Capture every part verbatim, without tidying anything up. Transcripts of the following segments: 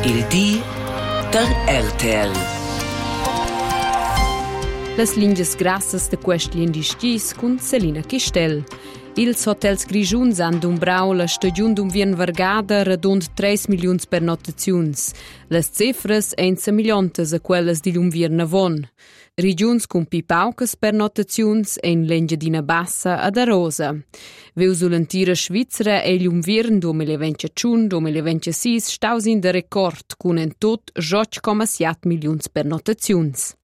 Il di der R T L. Las linges grassas de questi indistis cun Selina Chistel. Ils hotels grigiuns han d'umbrau la stagiun d'umvien vargada radund tre milions per notaziuns. Las cifras ein semiliontas a quellas di l'umvien navon. Rigiuns cun pi paucas per notaziuns ein l'Engiadina Bassa ad Arosa. Veu sulentira Svizzera e l'umvien duemilaventicinque duemilaventisei staus in de record cun en tot zece virgola sette milions per notaziuns.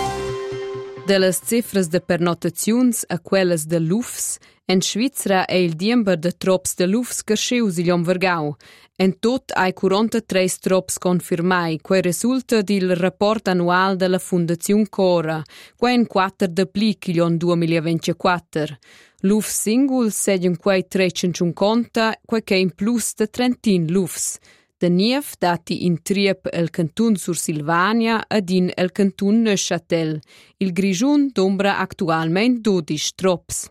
De las cifras de pernotaziuns a quellas de lufs, en Svizzera è il diember de trops de lufs carschius il Vargau. En tot hai quarantatré trops confirmai, quei resulta dil rapport annual della Fondazione Cora, quei in quattro de plic il duemilaventiquattro. Lufs singuls seguen quei trecentocinquanta, quei che in plus de trentin lufs. De niev dati in triep el cantun sur Silvania ed in el cantun Neuchâtel. Il grigiun dombra actualment dodici trops.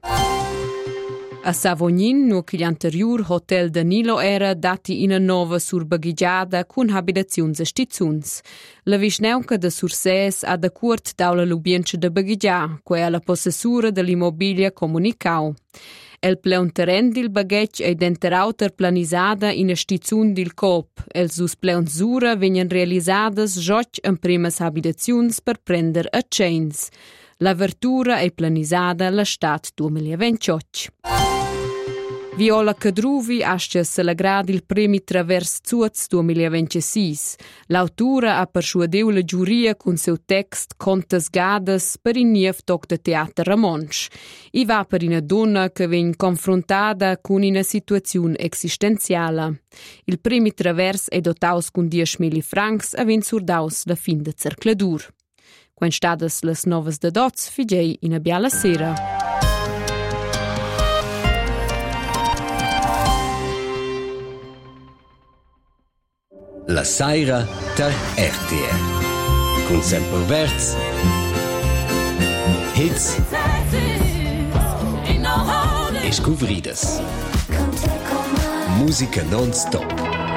A Savognin, no che l'anterior hotel Danilo era dati in a nova surbaghigiada cun habitaziuns e stizuns. La visneunca de Surses ha da curt daula l'ubienza de baghigia, quei alla possessura dell'immobilia comunicau. El pleun terren dil baghetg ei denterauter planisada in a stizun dil cop. El sus pleun zura venien realisadas joc en primas habitaziuns per prender a chains. L'avertura ei planisada la stat duemilaventotto. Viola Cadruvi ascia celegrad il premi Travers Zuoz duemilaventisei. L'autura ha persuadeu la giuria con seu text Contes gadas per in niev toc de teater Ramonsch. I va per una donna che ven confrontada con una situazione existenziala. Il premi Travers è dotaus con diecimila francs e ven surdaus la fin de cercladur. Quan stadas las novas de dots, figei in a biala sera. La Saira der R T L. Con Semper Verz. Hits. E scuvridas. Musica non-stop.